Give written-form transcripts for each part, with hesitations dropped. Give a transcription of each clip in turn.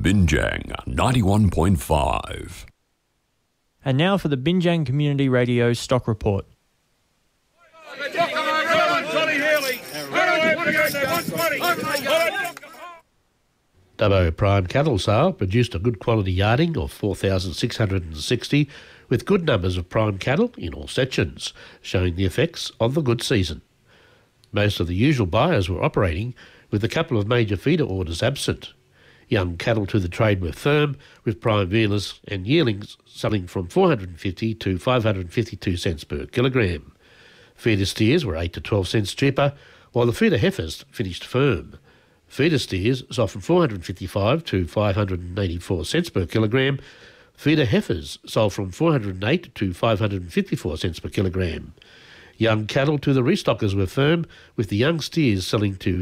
Binjang 91.5. And now for the Binjang Community Radio Stock Report. Dubbo Prime Cattle Sale produced a good quality yarding of 4,660 with good numbers of prime cattle in all sections, showing the effects of the good season. Most of the usual buyers were operating, with a couple of major feeder orders absent. Young cattle to the trade were firm, with prime vealers and yearlings selling from 450 to 552 cents per kilogram. Feeder steers were 8 to 12 cents cheaper, while the feeder heifers finished firm. Feeder steers sold from 455 to 584 cents per kilogram. Feeder heifers sold from 408 to 554 cents per kilogram. Young cattle to the restockers were firm, with the young steers selling to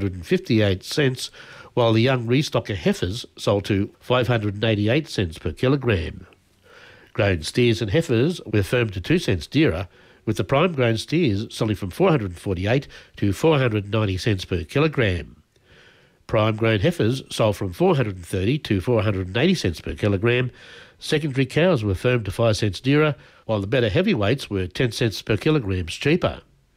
658 cents, while the young restocker heifers sold to 588 cents per kilogram. Grown steers and heifers were firm to 2 cents dearer, with the prime grown steers selling from 448 to 490 cents per kilogram. Prime grown heifers sold from 430 to 480 cents per kilogram. Secondary cows were firm to 5 cents dearer, while the better heavyweights were 10 cents per kilogram cheaper.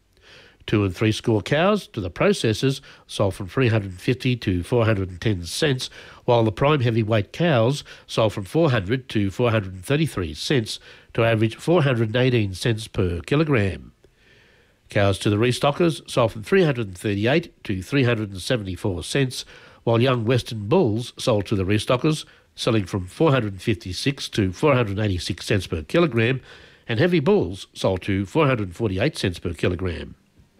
2 and 3 score cows to the processors sold from 350 to 410 cents, while the prime heavyweight cows sold from 400 to 433 cents to average 418 cents per kilogram. Cows to the restockers sold from 338 to 374 cents, while young Western bulls sold to the restockers, selling from 456 to 486 cents per kilogram, and heavy bulls sold to 448 cents per kilogram.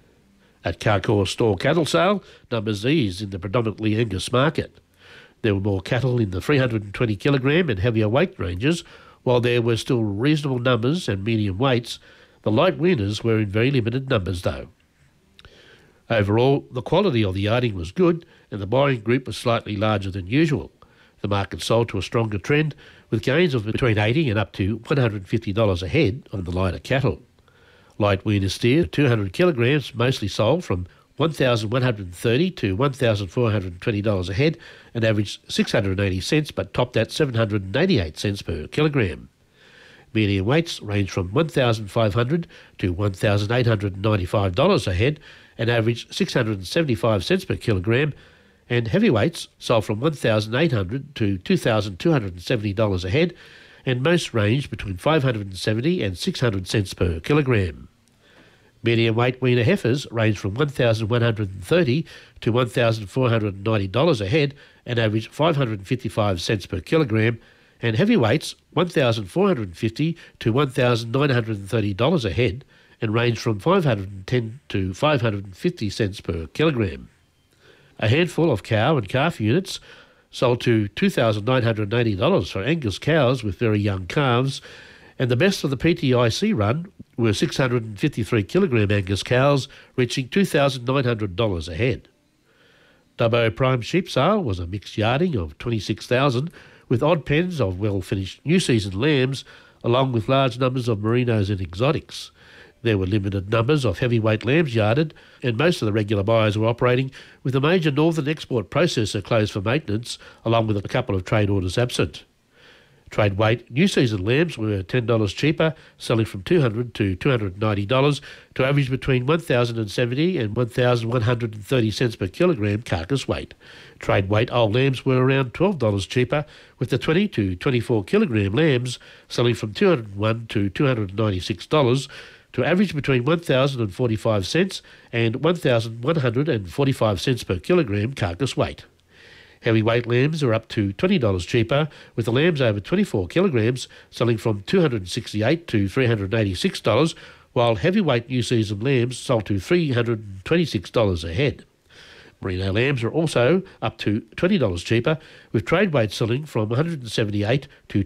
At Carcoar Store Cattle Sale, numbers eased in the predominantly Angus market. There were more cattle in the 320 kilogram and heavier weight ranges, while there were still reasonable numbers and medium weights. The light weaners were in very limited numbers though. Overall, the quality of the yarding was good and the buying group was slightly larger than usual. The market sold to a stronger trend, with gains of between $80 and up to $150 a head on the lighter cattle. Light weaner steer, 200 kilograms, mostly sold from $1,130 to $1,420 a head and averaged 680 cents, but topped at 788 cents per kilogram. Medium weights range from $1,500 to $1,895 a head and averaged 675 cents per kilogram, and heavyweights sold from $1,800 to $2,270 a head, and most ranged between 570 and 600 cents per kilogram. Medium weight weaner heifers range from $1,130 to $1,490 a head and average 555 cents per kilogram, and heavyweights $1,450 to $1,930 a head and range from 510 to 550 cents per kilogram. A handful of cow and calf units sold to $2,980 for Angus cows with very young calves, and the best of the PTIC run were 653 kilogram Angus cows, reaching $2,900 a head. Dubbo Prime Sheep Sale was a mixed yarding of 26,000, with odd pens of well-finished new season lambs, along with large numbers of merinos and exotics. There were limited numbers of heavyweight lambs yarded, and most of the regular buyers were operating, with a major northern export processor closed for maintenance, along with a couple of trade orders absent. Trade weight new season lambs were $10 cheaper, selling from $200 to $290 to average between $1,070 and $1,130 cents per kilogram carcass weight. Trade weight old lambs were around $12 cheaper, with the 20 to 24 kilogram lambs selling from $201 to $296 to average between $1,045 and $1,145 per kilogram carcass weight. Heavyweight lambs are up to $20 cheaper, with the lambs over 24 kilograms selling from $268 to $386, while heavyweight new season lambs sold to $326 a head. Merino lambs are also up to $20 cheaper, with trade weight selling from $178 to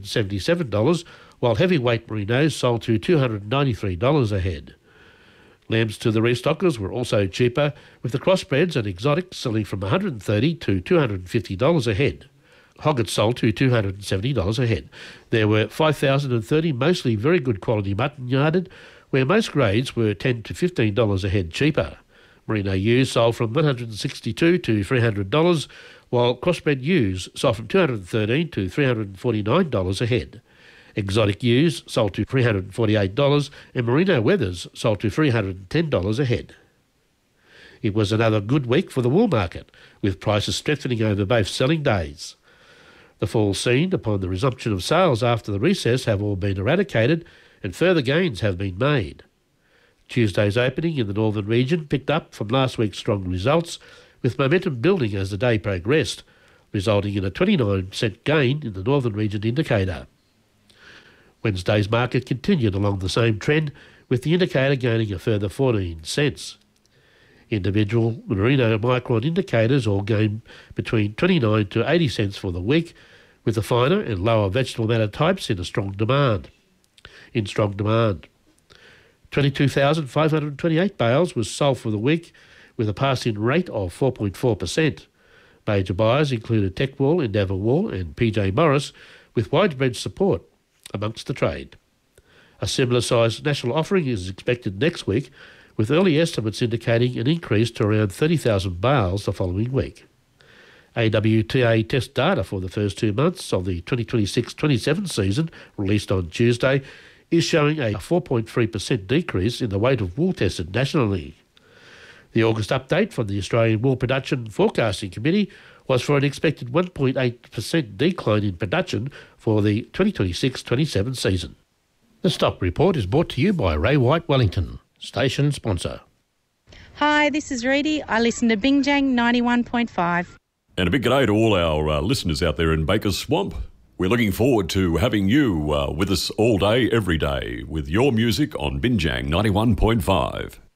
$277, while heavyweight merinos sold to $293 a head. Lambs to the restockers were also cheaper, with the crossbreds and exotics selling from $130 to $250 a head. Hoggets sold to $270 a head. There were 5,030 mostly very good quality mutton yarded, where most grades were $10 to $15 a head cheaper. Merino ewes sold from $162 to $300, while crossbred ewes sold from $213 to $349 a head. Exotic ewes sold to $348 and merino wethers sold to $310 a head. It was another good week for the wool market, with prices strengthening over both selling days. The fall seen upon the resumption of sales after the recess have all been eradicated and further gains have been made. Tuesday's opening in the northern region picked up from last week's strong results, with momentum building as the day progressed, resulting in a 29% gain in the northern region indicator. Wednesday's market continued along the same trend, with the indicator gaining a further 14 cents. Individual merino micron indicators all gained between 29 to 80 cents for the week, with the finer and lower vegetable matter types in strong demand. 22,528 bales was sold for the week, with a pass-in rate of 4.4%. Major buyers included Techwool, Endeavour Wool and PJ Morris, with widespread support amongst the trade. A similar sized national offering is expected next week, with early estimates indicating an increase to around 30,000 bales the following week. AWTA test data for the first 2 months of the 2026-27 season, released on Tuesday, is showing a 4.3% decrease in the weight of wool tested nationally. The August update from the Australian Wool Production Forecasting Committee was for an expected 1.8% decline in production for the 2026-27 season. The Stock Report is brought to you by Ray White Wellington, station sponsor. Hi, this is Reedy. I listen to Bingjang 91.5. And a big g'day to all our listeners out there in Baker's Swamp. We're looking forward to having you with us all day, every day, with your music on Binjang 91.5.